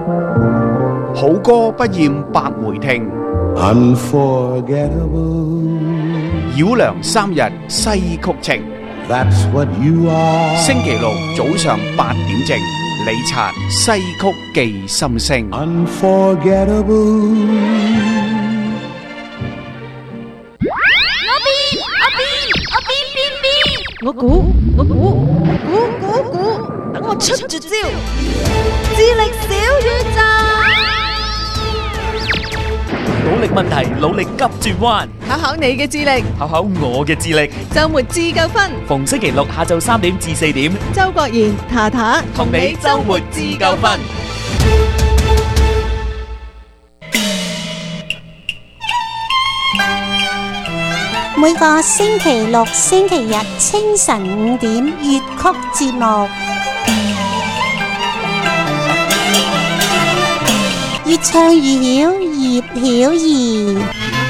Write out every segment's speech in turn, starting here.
好歌不厭百回聽， Unforgettable. 繞梁三日西曲情。 That's what you are. 星期六早上8點正，李察西曲記心聲。 Unforgettable. 我估，等我出絕招，智力小宇宙， 努力問題，努力急轉彎， 考考你嘅智力， 考考我嘅智力。 周末自夠分， 逢星期六下晝3點至4點， 周國賢、塔塔同你周末自夠分。 每個星期六、星期日清晨5點粵曲節目，越唱越曉，葉曉儀。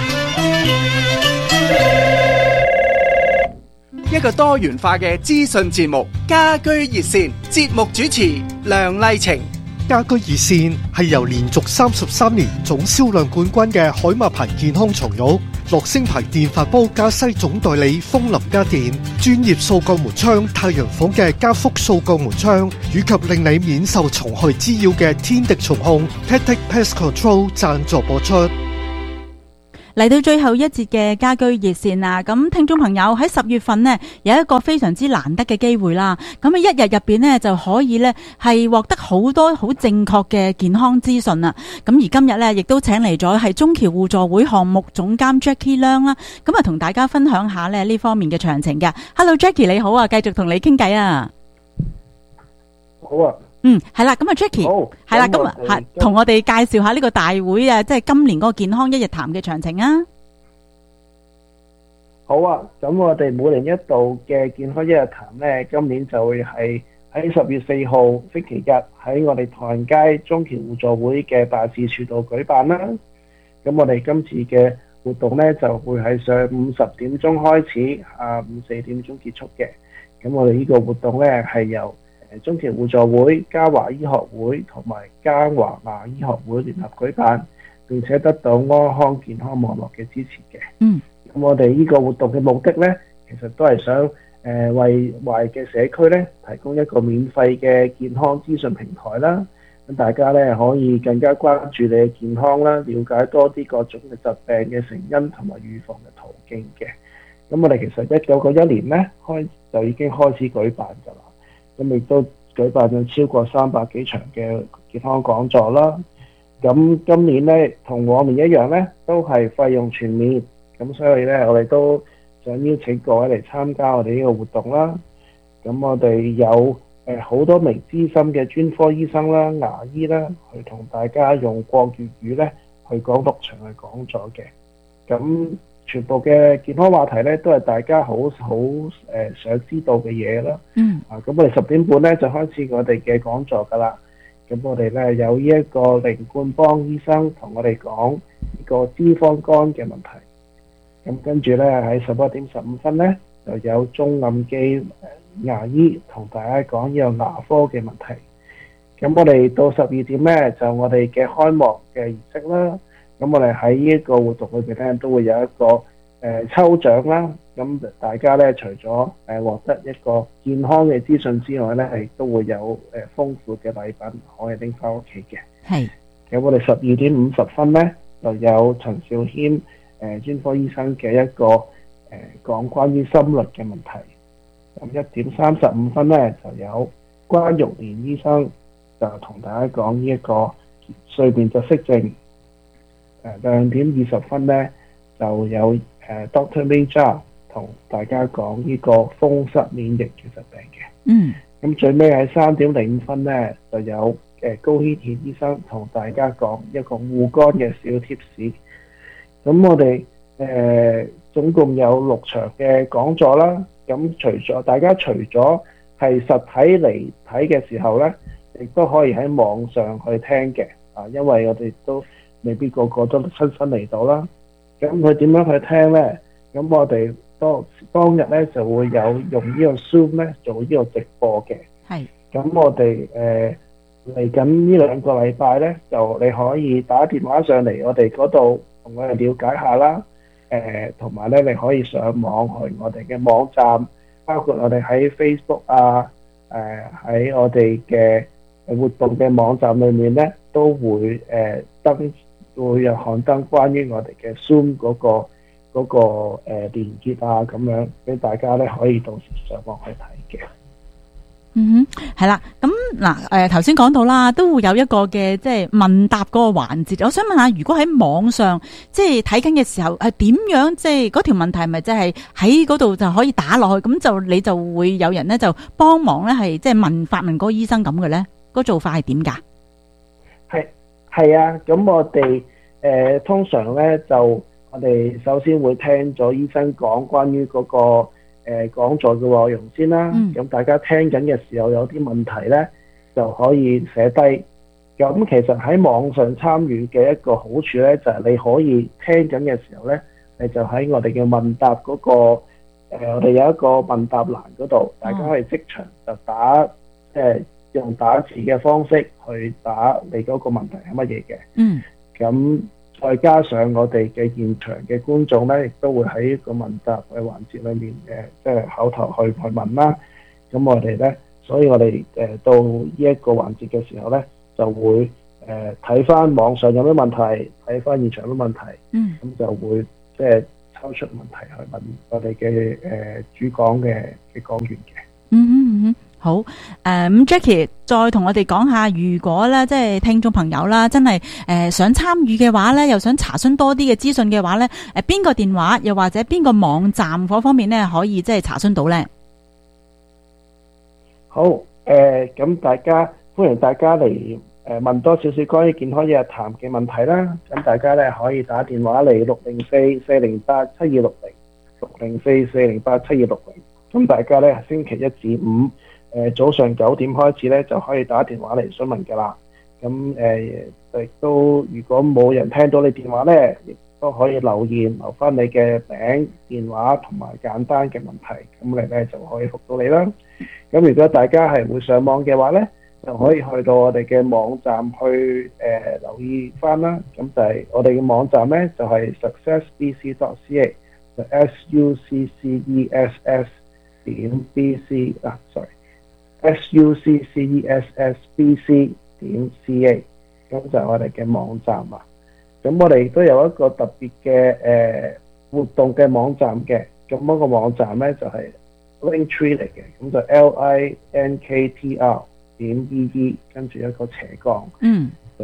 一個多元化嘅資訊節目，家居熱線，節目主持梁麗晴。 家居熱線係由連續33年總銷量冠軍嘅海馬牌健康床褥、樂聲牌電飯煲加西總代理風林家電、專業掃鋼門窗太陽房嘅加福掃鋼門窗，以及令你免受蟲害滋擾嘅天敵蟲控 Tactic Pest Control 贊助播出。 嚟到最後一節嘅家居熱線啦，咁聽眾朋友喺10月份呢，有一個非常之難得嘅機會啦，咁喺一日入邊呢，就可以呢係獲得好多好正確嘅健康資訊啦。咁而今日呢，亦都請嚟咗係中僑互助會項目總監 Jackie Leung 啦，咁啊同大家分享下呢方面嘅詳情嘅。Hello Jackie 你好啊，繼續同你傾偈啊。 好啊。 係啦，咁啊 Jackie， 係啦，咁啊同我哋介紹下呢個大會啊，即係今年嗰個健康一日談嘅詳情啊。 好啊，咁我哋每年一度嘅健康一日談呢，今年就會係喺10月4號星期日喺我哋唐人街中僑互助會嘅辦事處度舉辦啦。咁我哋今次嘅活動呢，就會喺上午10點鐘開始，下午4點鐘結束嘅。咁我哋呢個活動呢，係由中僑互助會、嘉華醫學會同埋嘉華牙醫學會聯合舉辦，並且得到安康健康網絡嘅支持嘅。咁我哋呢個活動嘅目的呢，其實都係想為華裔嘅社區呢提供一個免費嘅健康資訊平台啦。咁大家呢可以更加關注你嘅健康啦，了解多啲各種嘅疾病嘅成因同埋預防嘅途徑嘅。咁我哋其實1991年呢就已經開始舉辦㗎啦。咁亦都舉辦咗超過300幾場嘅健康講座啦。咁今年呢，同往年一樣呢，都係費用全面。咁所以呢，我哋都想邀請各位嚟參加我哋呢個活動啦。咁我哋有好多名資深嘅專科醫生啦、牙醫啦，去同大家用國粵語呢去講6場嘅講座嘅。咁全部嘅健康話題咧，都係大家好想知道嘅嘢啦。咁我哋10點半咧就開始我哋嘅講座噶啦。咁我哋咧有呢一個凌冠邦醫生同我哋講呢個脂肪肝嘅問題。咁跟住咧喺11點15分咧就有鐘暗基牙醫同大家講呢個牙科嘅問題。咁我哋到12點咧就我哋嘅開幕嘅儀式啦。咁我哋喺呢一個活動裏邊咧，都會有一個抽獎啦。咁大家咧，除咗獲得一個健康嘅資訊之外咧，亦都會有豐富嘅禮品可以拎翻屋企嘅。 係。 咁我哋12點50分咧，就有陳兆謙專科醫生嘅一個講關於心律嘅問題。咁1點35分咧，就有關玉蓮醫生就同大家講呢一個睡眠窒息症。2點20分咧，就有Dr. Mayja 同大家講呢個風濕免疫嘅疾病嘅。咁最尾喺3點05分咧，就有高希健醫生同大家講一個護肝嘅小貼士。咁我哋總共有6場嘅講座啦。咁大家除咗係實體嚟睇嘅時候咧，亦都可以喺網上去聽嘅。因為我哋都未必個個都親身嚟到啦。咁佢點樣去聽呢？咁我哋當日咧就會有用呢個 Zoom 咧做呢個直播嘅。 係。 咁我哋嚟緊呢2個禮拜呢，就你可以打電話上嚟我哋嗰度同我哋了解下啦。同埋咧，你可以上網去我哋嘅網站，包括我哋喺 Facebook 啊，喺我哋嘅活動嘅網站裏面咧，都會會有刊登關於我哋嘅 Zoom 嗰個連結啊，咁樣俾大家咧可以到時上網去睇嘅。 係啦，咁嗱，頭先講到啦，都會有一個嘅即係問答嗰個環節。我想問下，如果喺網上即係睇緊嘅時候，係點樣即係嗰條問題係咪即係喺嗰度就可以打落去？咁你就會有人咧就幫忙咧，係即係發問嗰個醫生咁嘅咧？個做法係點㗎？ 係啊，咁我哋通常咧就我哋首先會聽咗醫生講關於嗰個講座嘅內容先啦，咁大家聽緊嘅時候有啲問題呢，就可以寫低。咁其實喺網上參與嘅一個好處呢，就係你可以聽緊嘅時候呢，你就喺我哋嘅問答嗰個我哋有一個問答欄嗰度，大家可以即場就打用打字嘅方式去打你嗰個問題係乜嘢嘅。咁再加上我哋嘅現場嘅觀眾咧，亦都會喺個問答嘅環節裏面即係口頭去問啦。咁我哋咧，所以我哋到呢一個環節嘅時候咧，就會睇翻網上有咩問題，睇翻現場有咩問題，咁就會即係抽出問題去問我哋嘅主講嘅講員嘅。 好，咁 Jackie 再同我哋講下，如果咧即係聽眾朋友啦，真係想參與嘅話咧，又想查詢多啲嘅資訊嘅話咧，邊個電話又或者邊個網站嗰方面咧，可以即係查詢到咧？ 好，咁歡迎大家嚟問多少少關於健康一日談嘅問題啦。咁大家咧可以打電話嚟604-408-7260，604-408-7260。咁大家咧星期1至5。早上9點開始咧，就可以打電話嚟詢問㗎啦。咁亦都如果冇人聽到你電話咧，亦都可以留言留翻你嘅名、電話同埋簡單嘅問題，咁你咧就可以覆到你啦。咁如果大家係會上網嘅話咧，就可以去到我哋嘅網站去留意翻啦。咁就係我哋嘅網站咧，就係 successbc.ca， 就 successbc.ca， 咁就係我哋嘅網站啊。咁我哋都有一個特別嘅活動嘅網站嘅，咁嗰個網站咧就係 Linktree 嚟嘅，咁就 LINKTR.EE 跟住一個斜槓，就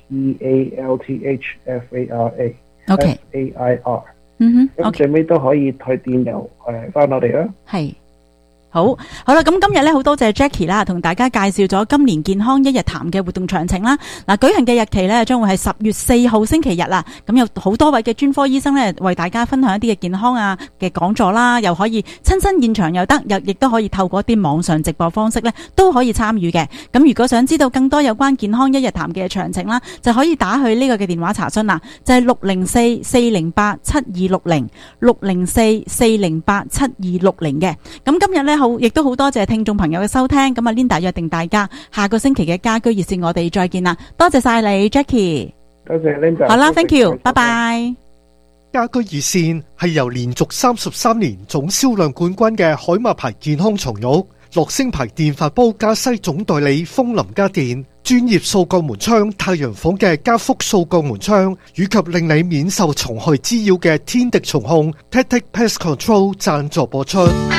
HEALTHFARA，FAIR，咁最尾都可以去電郵翻我哋啦。 係。好啦，咁今日咧好多謝 Jackie 啦，同大家介紹咗今年健康一日談嘅活動詳情啦。舉行嘅日期咧將會係10月4號星期日啦。咁有好多位嘅專科醫生咧為大家分享一啲嘅健康嘅講座啦，又可以親身現場又得，亦都可以透過一啲網上直播方式咧都可以參與嘅。咁如果想知道更多有關健康一日談嘅詳情啦，就可以打去呢個嘅電話查詢啦，就係604-408-7260 604-408-7260嘅。咁今日咧亦都好多謝聽眾朋友嘅收聽，咁Linda約定大家下個星期嘅家居熱線我哋再見啦，多謝晒你 Jackie， 多謝 Linda， 好啦 ，thank you， 拜拜。 家居熱線係由連續33年總銷量冠軍嘅海馬牌健康床褥、樂聲牌電飯煲加西總代理風林家電、專業掃角門窗太陽房嘅加福掃角門窗，以及令你免受蟲害滋擾嘅天敵蟲控 Tactic Pest Control 贊助播出。